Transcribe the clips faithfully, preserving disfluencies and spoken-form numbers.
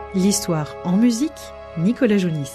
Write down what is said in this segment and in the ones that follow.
L'histoire en musique, Nicolas Jounis.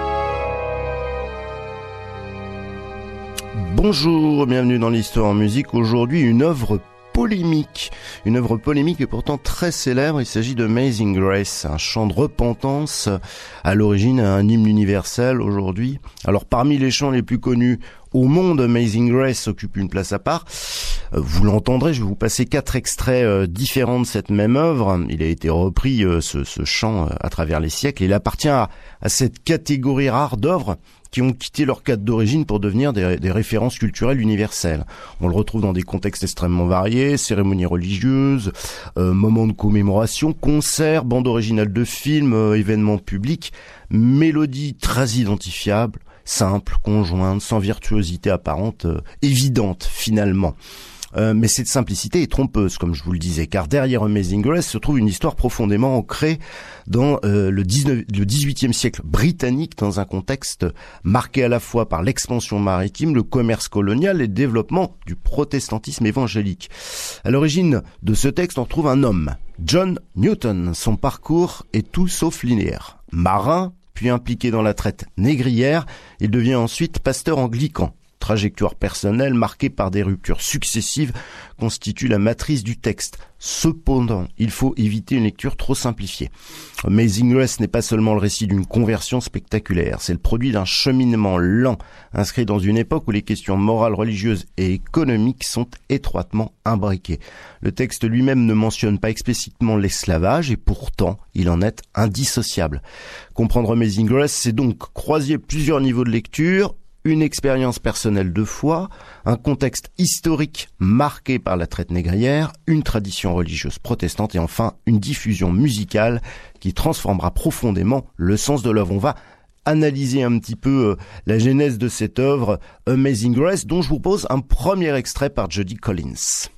Bonjour, bienvenue dans l'histoire en musique. Aujourd'hui, une œuvre polémique. Une œuvre polémique et pourtant très célèbre. Il s'agit de Amazing Grace, un chant de repentance, à l'origine un hymne universel aujourd'hui. Alors parmi les chants les plus connus au monde, Amazing Grace occupe une place à part. Vous l'entendrez, je vais vous passer quatre extraits différents de cette même œuvre. Il a été repris, ce, ce chant, à travers les siècles. Il appartient à, à cette catégorie rare d'œuvres qui ont quitté leur cadre d'origine pour devenir des, des références culturelles universelles. On le retrouve dans des contextes extrêmement variés, cérémonies religieuses, euh, moments de commémoration, concerts, bandes originales de films, euh, événements publics, mélodies très identifiables, simples, conjointes, sans virtuosité apparente, euh, évidente finalement. Euh, mais cette simplicité est trompeuse, comme je vous le disais, car derrière Amazing Grace se trouve une histoire profondément ancrée dans euh, le, dix-neuvième, le dix-huitième siècle britannique, dans un contexte marqué à la fois par l'expansion maritime, le commerce colonial et le développement du protestantisme évangélique. À l'origine de ce texte, on retrouve un homme, John Newton. Son parcours est tout sauf linéaire. Marin, puis impliqué dans la traite négrière, il devient ensuite pasteur anglican. Trajectoire personnelle marquée par des ruptures successives constitue la matrice du texte. Cependant, il faut éviter une lecture trop simplifiée. Amazing Grace n'est pas seulement le récit d'une conversion spectaculaire, c'est le produit d'un cheminement lent, inscrit dans une époque où les questions morales, religieuses et économiques sont étroitement imbriquées. Le texte lui-même ne mentionne pas explicitement l'esclavage et pourtant, il en est indissociable. Comprendre Amazing Grace, c'est donc croiser plusieurs niveaux de lecture, une expérience personnelle de foi, un contexte historique marqué par la traite négrière, une tradition religieuse protestante et enfin une diffusion musicale qui transformera profondément le sens de l'œuvre. On va analyser un petit peu la genèse de cette œuvre Amazing Grace, dont je vous pose un premier extrait par Judy Collins.